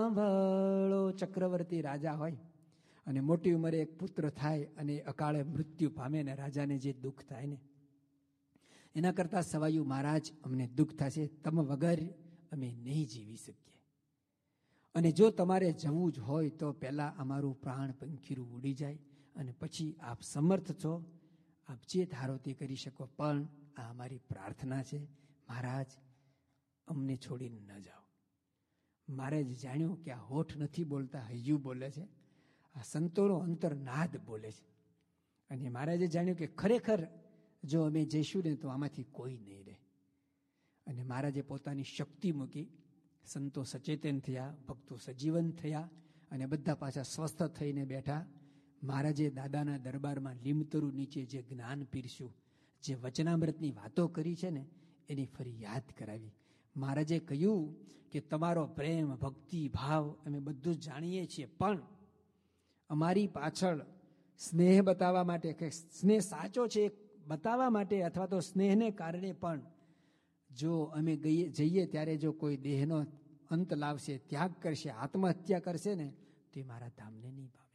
સાંભળો, ચક્રવર્તી રાજા હોય અને મોટી ઉંમરે એક પુત્ર થાય અને અકાળે મૃત્યુ પામે ને રાજાને જે દુઃખ થાય ને, એના કરતાં સવાયું મહારાજ અમને દુઃખ થશે, તમ વગર અમે નહીં જીવી શકીએ. અને જો તમારે જવું જ હોય તો પહેલાં અમારું પ્રાણ પંખીરું ઉડી જાય અને પછી આપ સમર્થ છો, આપ જે ધારો તે કરી શકો, પણ આ અમારી પ્રાર્થના છે મહારાજ, અમને છોડીને ન જાઓ. મહારાજ જાણ્યું કે આ હોઠ નથી બોલતા, હૈયું બોલે છે, આ સંતોનો અંતરનાદ બોલે છે. અને મહારાજે જાણ્યું કે ખરેખર જો અમે જઈશું ને તો આમાંથી કોઈ નહીં રહે. અને મહારાજે પોતાની શક્તિ મૂકી, સંતો સચેતન થયા, ભક્તો સજીવન થયા અને બધા પાછા સ્વસ્થ થઈને બેઠા. મહારાજે દાદાના દરબારમાં લીમતરુ નીચે જે જ્ઞાન પીરસ્યું, જે વચનામૃતની વાતો કરી છે ને, એની ફરી યાદ કરાવી. મહારાજે કહ્યું કે તમારો પ્રેમ, ભક્તિ, ભાવ અમે બધું જ જાણીએ છીએ, પણ અમારી પાછળ સ્નેહ બતાવવા માટે, કે સ્નેહ સાચો છે બતાવવા માટે, અથવા તો સ્નેહને કારણે પણ જો અમે જઈએ ત્યારે જો કોઈ દેહનો અંત લાવશે, ત્યાગ કરશે, આત્મહત્યા કરશે ને, તો એ મારા ધામને નહીં પામે.